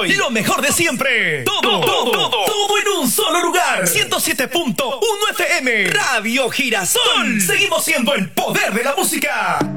hoy, lo mejor de siempre. Todo en un solo lugar. 107.1 FM. Radio Girasol. Seguimos siendo el poder de la música.